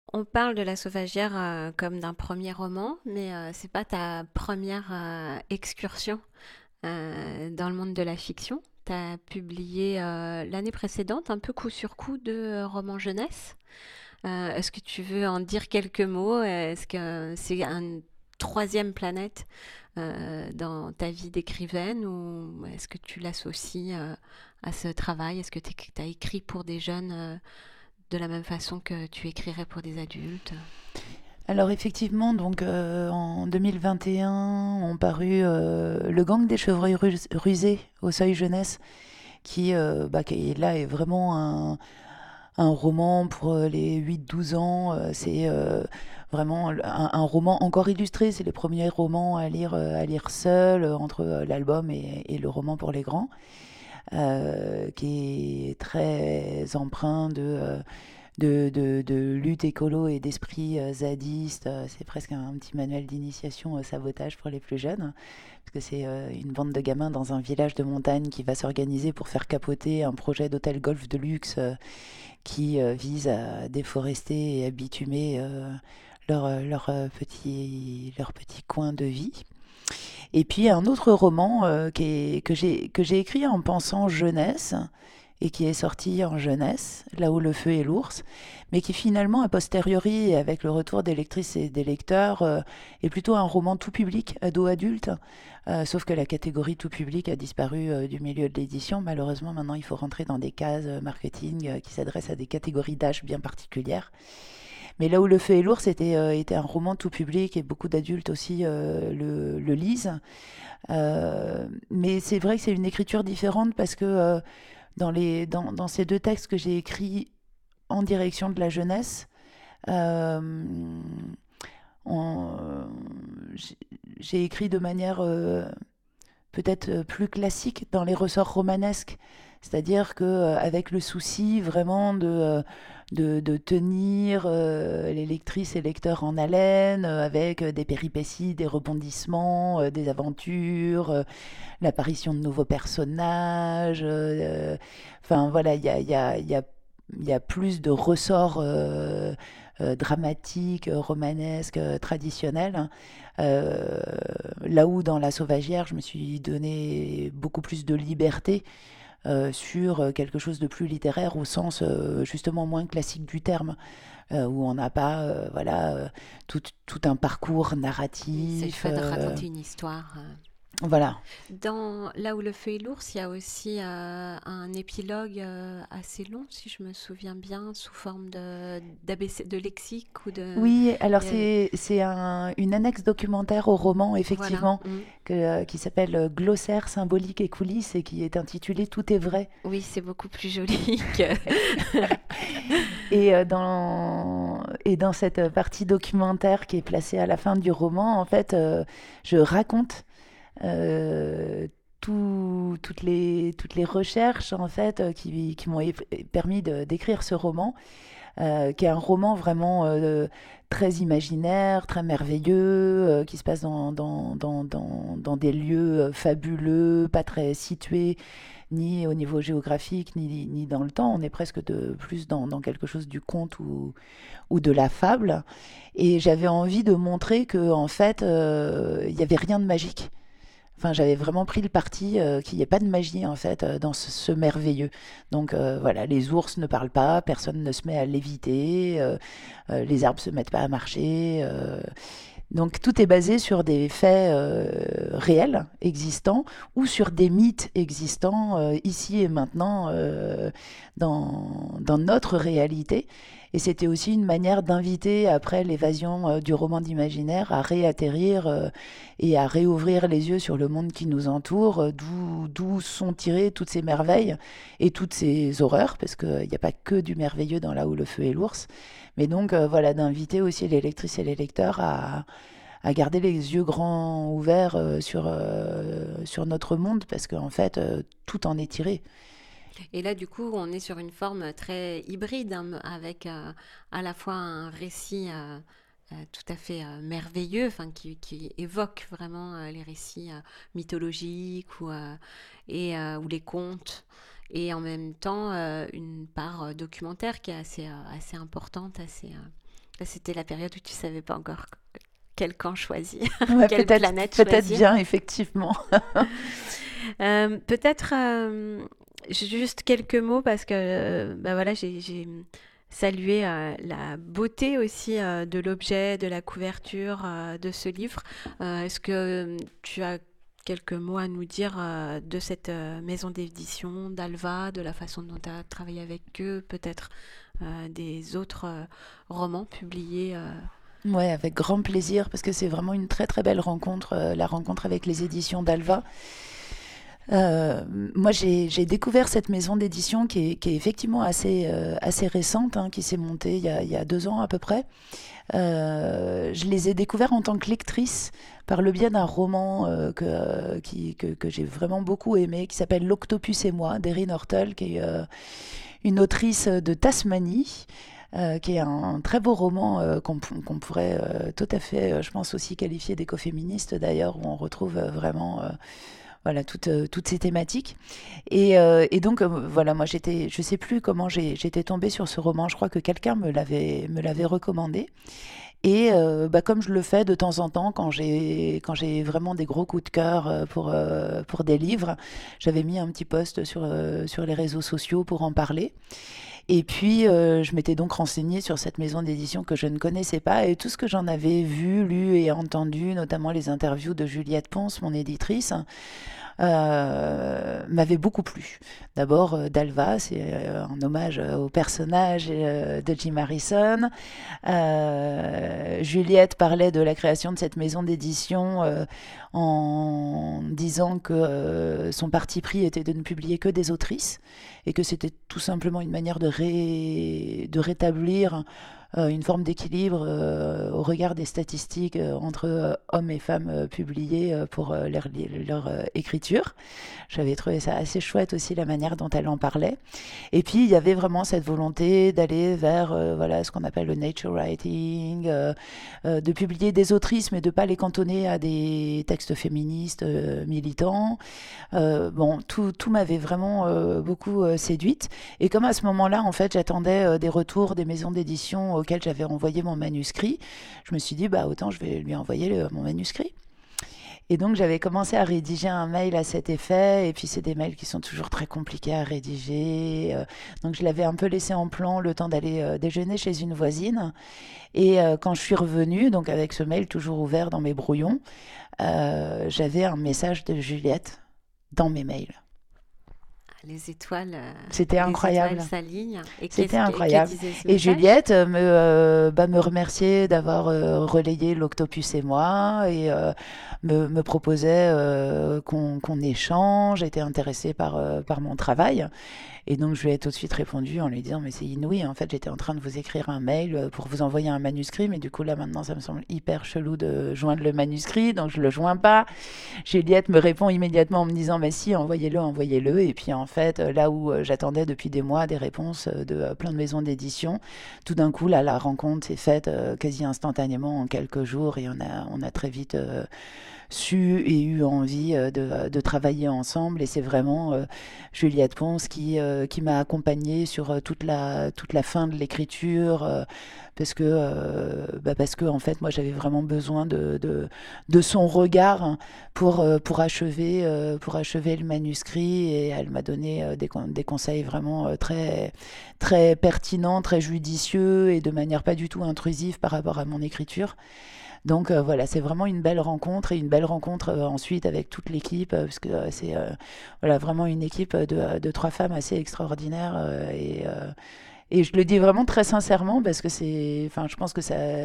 On parle de La Sauvagière comme d'un premier roman, mais c'est pas ta première excursion dans le monde de la fiction. Tu as publié l'année précédente, un peu coup sur coup, deux romans jeunesse. Est-ce que tu veux en dire quelques mots? Est-ce que c'est une troisième planète dans ta vie d'écrivaine ou est-ce que tu l'associes à ce travail? Est-ce que tu as écrit pour des jeunes de la même façon que tu écrirais pour des adultes? Alors effectivement, donc en 2021, ont paru Le Gang des chevreuils rusés au Seuil Jeunesse, qui là est vraiment un roman pour les 8-12 ans. C'est vraiment un roman encore illustré. C'est les premiers romans à lire seul entre l'album et le roman pour les grands, qui est très empreint de lutte écolo et d'esprit zadiste. C'est presque un petit manuel d'initiation au sabotage pour les plus jeunes, parce que c'est une bande de gamins dans un village de montagne qui va s'organiser pour faire capoter un projet d'hôtel golf de luxe qui vise à déforester et à bitumer leur petit coin de vie. Et puis un autre roman que j'ai écrit en pensant jeunesse, et qui est sorti en jeunesse, Là où le feu et l'ours, mais qui finalement, a posteriori, et avec le retour des lectrices et des lecteurs, est plutôt un roman tout public, ado-adulte, sauf que la catégorie tout public a disparu du milieu de l'édition. Malheureusement, maintenant, il faut rentrer dans des cases marketing qui s'adressent à des catégories d'âge bien particulières. Mais Là où le feu et l'ours était un roman tout public, et beaucoup d'adultes aussi le lisent. Mais c'est vrai que c'est une écriture différente parce que dans ces deux textes que j'ai écrits en direction de la jeunesse, euh, on- j'ai j'ai écrit de manière peut-être plus classique dans les ressorts romanesques. C'est-à-dire que avec le souci vraiment de tenir les lectrices et lecteurs en haleine, avec des péripéties, des rebondissements, des aventures, l'apparition de nouveaux personnages. Enfin voilà, il y a plus de ressorts dramatiques, romanesques, traditionnels, hein. Euh, Là où dans La Sauvagière, je me suis donné beaucoup plus de liberté sur quelque chose de plus littéraire au sens justement moins classique du terme, où on n'a pas tout un parcours Il ne s'agit narratif. pas de raconter une histoire. Voilà. Dans Là où le feu et l'ours, il y a aussi un épilogue assez long, si je me souviens bien, sous forme d'ABC, de lexique ou de... Oui, alors il y a- c'est une annexe documentaire au roman, Voilà. effectivement, Mm. qui s'appelle Glossaire symbolique et coulisses, et qui est intitulé Tout est vrai. Oui, c'est beaucoup plus joli que... Et dans cette partie documentaire qui est placée à la fin du roman, en fait, je raconte euh, toutes les recherches en fait qui m'ont permis d'écrire ce roman, qui est un roman vraiment très imaginaire, très merveilleux, qui se passe dans des lieux fabuleux, pas très situés, ni au niveau géographique, ni dans le temps. On est presque plus dans quelque chose du conte ou de la fable. Et j'avais envie de montrer que en fait, il n'y avait rien de magique. Enfin, j'avais vraiment pris le parti qu'il n'y ait pas de magie en fait dans ce merveilleux. Donc voilà, les ours ne parlent pas, personne ne se met à léviter, les arbres se mettent pas à marcher. Donc tout est basé sur des faits réels, existants, ou sur des mythes existants ici et maintenant dans notre réalité. Et c'était aussi une manière d'inviter, après l'évasion du roman d'imaginaire, à réatterrir et à réouvrir les yeux sur le monde qui nous entoure, d'où sont tirées toutes ces merveilles et toutes ces horreurs, parce qu'il n'y a pas que du merveilleux dans Là où le feu et l'ours. Mais donc voilà, d'inviter aussi les lectrices et les lecteurs à garder les yeux grands ouverts sur notre monde, parce qu'en fait, tout en est tiré. Et là, du coup, on est sur une forme très hybride, hein, avec à la fois un récit tout à fait merveilleux, enfin, qui évoque vraiment les récits mythologiques ou les contes, et en même temps une part documentaire qui est assez importante, C'était la période où tu savais pas encore quel camp choisir, Ouais, quelle peut-être, planète peut-être choisir. bien, effectivement. Peut-être juste quelques mots parce que bah voilà, j'ai salué la beauté aussi de l'objet, de la couverture de ce livre. Est-ce que tu as quelques mots à nous dire de cette maison d'édition, d'Alva, de la façon dont tu as travaillé avec eux, peut-être des autres romans publiés Ouais, avec grand plaisir, parce que c'est vraiment une très très belle rencontre, la rencontre avec les éditions d'Alva. Euh, Moi, j'ai découvert cette maison d'édition qui est effectivement assez récente, hein, qui s'est montée il y a 2 ans à peu près. Je les ai découverts en tant que lectrice par le biais d'un roman que j'ai vraiment beaucoup aimé, qui s'appelle L'Octopus et moi, d'Erin Hortel, qui est une autrice de Tasmanie. Qui est un très beau roman qu'on pourrait tout à fait, je pense aussi qualifier d'écoféministe d'ailleurs, où on retrouve vraiment voilà, toutes ces thématiques. Et donc, voilà, moi, je sais plus comment j'étais tombée sur ce roman. Je crois que quelqu'un me l'avait recommandé. Et bah, comme je le fais de temps en temps, quand j'ai vraiment des gros coups de cœur pour des livres, j'avais mis un petit post sur les réseaux sociaux pour en parler. Et puis, je m'étais donc renseignée sur cette maison d'édition que je ne connaissais pas. Et tout ce que j'en avais vu, lu et entendu, notamment les interviews de Juliette Ponce, mon éditrice, m'avait beaucoup plu. D'abord, Dalva, c'est un hommage au personnage de Jim Harrison. Juliette parlait de la création de cette maison d'édition en disant que son parti pris était de ne publier que des autrices et que c'était tout simplement une manière de rétablir une forme d'équilibre au regard des statistiques entre hommes et femmes publiés pour leur écriture. J'avais trouvé ça assez chouette aussi la manière dont elle en parlait. Et puis il y avait vraiment cette volonté d'aller vers voilà, ce qu'on appelle le nature writing, de publier des autrices mais de ne pas les cantonner à des textes féministes militants. Bon, tout m'avait vraiment beaucoup séduite. Et comme à ce moment-là, en fait, j'attendais des retours des maisons d'édition auxquelles j'avais envoyé mon manuscrit, je me suis dit, bah autant je vais lui envoyer mon manuscrit. Et donc j'avais commencé à rédiger un mail à cet effet, et puis c'est des mails qui sont toujours très compliqués à rédiger. Donc je l'avais un peu laissé en plan le temps d'aller déjeuner chez une voisine. Et quand je suis revenue, donc avec ce mail toujours ouvert dans mes brouillons, j'avais un message de Juliette dans mes mails. les étoiles, C'était les étoiles incroyable. s'alignent. Et C'était que incroyable. disait ce Et message? Juliette me remerciait d'avoir relayé l'Octopus et moi et me proposait qu'on échange, était intéressée par mon travail. Et donc je lui ai tout de suite répondu en lui disant mais c'est inouï, en fait j'étais en train de vous écrire un mail pour vous envoyer un manuscrit, mais du coup là maintenant ça me semble hyper chelou de joindre le manuscrit, donc je le joins pas. Juliette me répond immédiatement en me disant mais si, envoyez-le, envoyez-le. Et puis en fait là où j'attendais depuis des mois des réponses de plein de maisons d'édition, tout d'un coup là la rencontre s'est faite quasi instantanément en quelques jours et on a très vite su et eu envie de travailler ensemble. Et c'est vraiment Juliette Ponce qui m'a accompagnée sur toute la fin de l'écriture. Parce que en fait moi j'avais vraiment besoin de son regard hein, pour achever le manuscrit, et elle m'a donné des conseils vraiment très, très pertinents, très judicieux et de manière pas du tout intrusive par rapport à mon écriture. Donc voilà, c'est vraiment une belle rencontre, et une belle rencontre ensuite avec toute l'équipe, parce que c'est voilà, vraiment une équipe de 3 femmes assez extraordinaires. Et je le dis vraiment très sincèrement parce que enfin, je pense que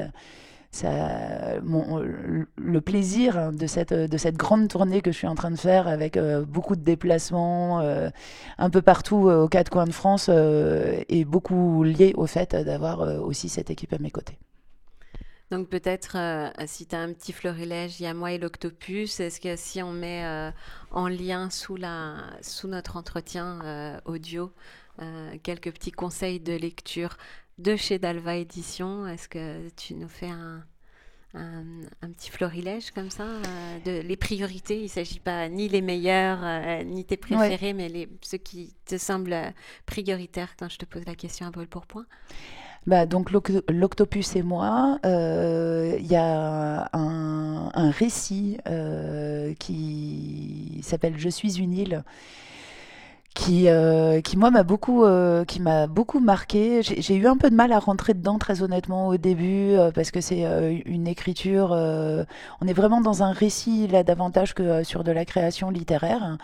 le plaisir hein, de cette grande tournée que je suis en train de faire avec beaucoup de déplacements un peu partout aux 4 coins de France est beaucoup lié au fait d'avoir aussi cette équipe à mes côtés. Donc peut-être, si tu as un petit florilège, il y a moi et l'octopus. Est-ce que si on met en lien sous notre entretien audio quelques petits conseils de lecture de chez Dalva Édition, est-ce que tu nous fais un, un petit florilège comme ça de les priorités? Il ne s'agit pas ni les meilleurs, ni tes Ouais. préférés, mais ceux qui te semblent prioritaires quand je te pose la question à brûle pour point. Bah, donc l'Octopus et moi, il y a un récit qui s'appelle Je suis une île, qui moi qui m'a beaucoup marqué. J'ai eu un peu de mal à rentrer dedans très honnêtement au début parce que c'est une écriture. On est vraiment dans un récit là davantage que sur de la création littéraire.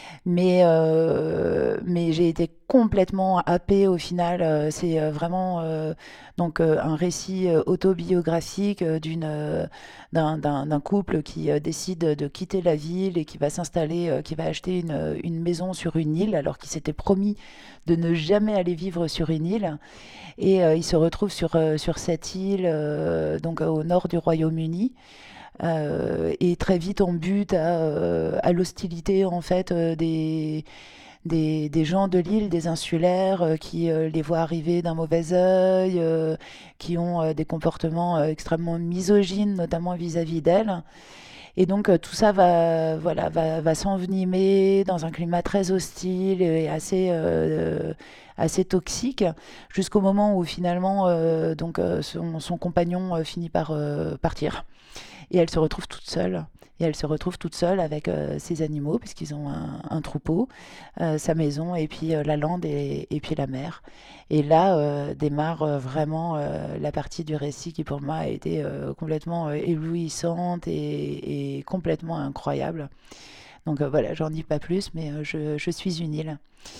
Mais j'ai été complètement happée au final. C'est vraiment un récit autobiographique d'un couple qui décide de quitter la ville et qui va s'installer, qui va acheter une maison sur une île alors qu'il s'était promis de ne jamais aller vivre sur une île. Et il se retrouve sur cette île, au nord du Royaume-Uni. Et très vite on bute à l'hostilité en fait des gens de l'île, des insulaires qui les voient arriver d'un mauvais œil, qui ont des comportements extrêmement misogynes, notamment vis-à-vis d'elle. Et donc tout ça va s'envenimer dans un climat très hostile et assez toxique, jusqu'au moment où finalement son compagnon finit par partir. Et elle se retrouve toute seule. Et elle se retrouve toute seule avec ses animaux, puisqu'ils ont un troupeau, sa maison, et puis la lande et puis la mer. Et là démarre vraiment la partie du récit qui pour moi a été complètement éblouissante et complètement incroyable. Donc voilà, j'en dis pas plus, mais je suis une île.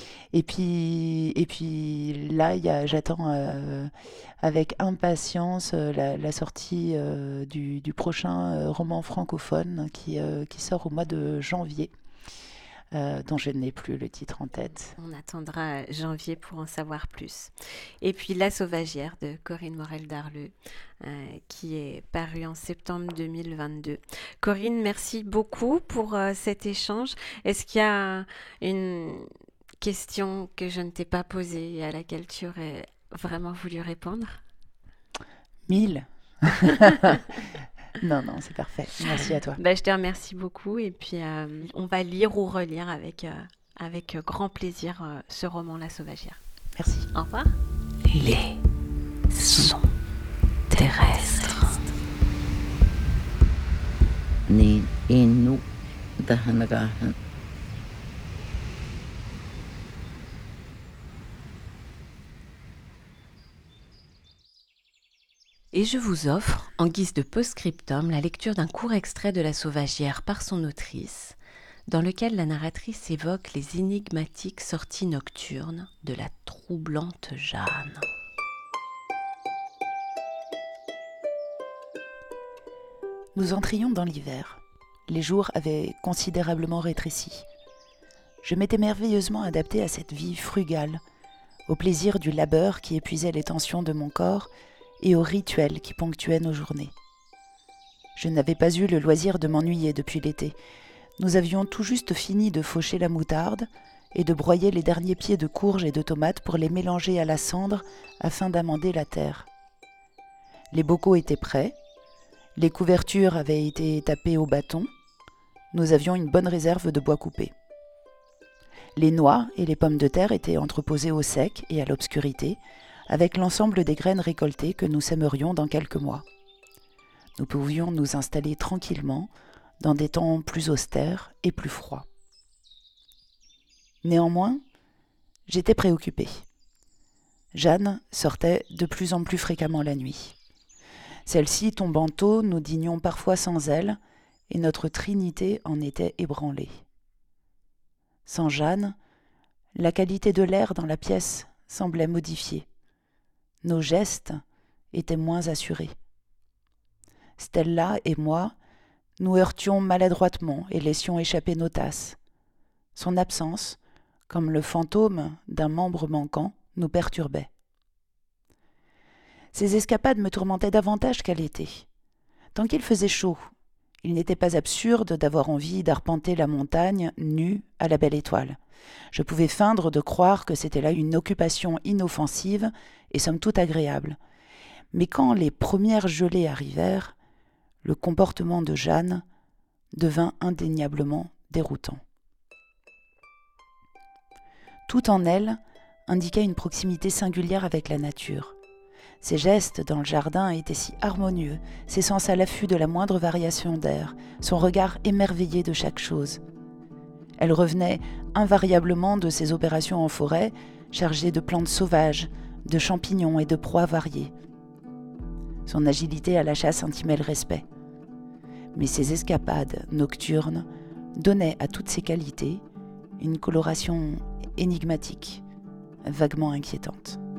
Et puis là, j'attends avec impatience la sortie du prochain roman francophone qui sort au mois de janvier, dont je n'ai plus le titre en tête. On attendra janvier pour en savoir plus. Et puis La Sauvagière de Corinne Morel-Darleux, qui est paru en septembre 2022. Corinne, merci beaucoup pour cet échange. Est-ce qu'il y a une question que je ne t'ai pas posée et à laquelle tu aurais vraiment voulu répondre? 1000. Non, non, c'est parfait. Merci à toi. Je te remercie beaucoup et puis on va lire ou relire avec grand plaisir ce roman La Sauvagière. Merci. Au revoir. Les sons terrestres. Ni inu dahanagahan. Et je vous offre, en guise de post-scriptum, la lecture d'un court extrait de La Sauvagière par son autrice, dans lequel la narratrice évoque les énigmatiques sorties nocturnes de la troublante Jeanne. Nous entrions dans l'hiver. Les jours avaient considérablement rétréci. Je m'étais merveilleusement adaptée à cette vie frugale, au plaisir du labeur qui épuisait les tensions de mon corps et aux rituels qui ponctuaient nos journées. Je n'avais pas eu le loisir de m'ennuyer depuis l'été. Nous avions tout juste fini de faucher la moutarde et de broyer les derniers pieds de courge et de tomates pour les mélanger à la cendre afin d'amender la terre. Les bocaux étaient prêts, les couvertures avaient été tapées au bâton, nous avions une bonne réserve de bois coupé. Les noix et les pommes de terre étaient entreposées au sec et à l'obscurité, avec l'ensemble des graines récoltées que nous sèmerions dans quelques mois. Nous pouvions nous installer tranquillement dans des temps plus austères et plus froids. Néanmoins, j'étais préoccupée. Jeanne sortait de plus en plus fréquemment la nuit. Celle-ci tombant tôt, nous dînions parfois sans elle, et notre trinité en était ébranlée. Sans Jeanne, la qualité de l'air dans la pièce semblait modifiée. Nos gestes étaient moins assurés. Stella et moi, nous heurtions maladroitement et laissions échapper nos tasses. Son absence, comme le fantôme d'un membre manquant, nous perturbait. Ces escapades me tourmentaient davantage qu'à l'été. Tant qu'il faisait chaud, il n'était pas absurde d'avoir envie d'arpenter la montagne nue à la belle étoile. Je pouvais feindre de croire que c'était là une occupation inoffensive et somme toute agréable. Mais quand les premières gelées arrivèrent, le comportement de Jeanne devint indéniablement déroutant. Tout en elle indiquait une proximité singulière avec la nature. Ses gestes dans le jardin étaient si harmonieux, ses sens à l'affût de la moindre variation d'air, son regard émerveillé de chaque chose. Elle revenait invariablement de ses opérations en forêt, chargée de plantes sauvages, de champignons et de proies variées. Son agilité à la chasse intimait le respect. Mais ses escapades nocturnes donnaient à toutes ses qualités une coloration énigmatique, vaguement inquiétante.